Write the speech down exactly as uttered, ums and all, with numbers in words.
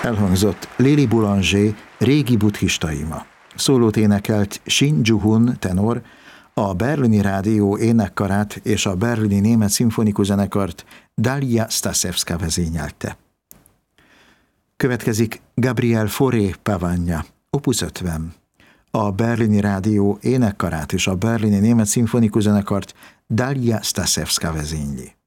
Elhangzott Lili Boulanger Régi buddhista ima. Szólót énekelt Shin Ju-hun tenor, a Berlini Rádió énekkarát és a Berlini Német Szimfonikus Zenekart Dalia Stasevska vezényelte. Következik Gabriel Fauré Pavagna, opus ötven. A Berlini Rádió énekkarát és a Berlini Német Szimfonikus Zenekart Dalia Stasevska vezényli.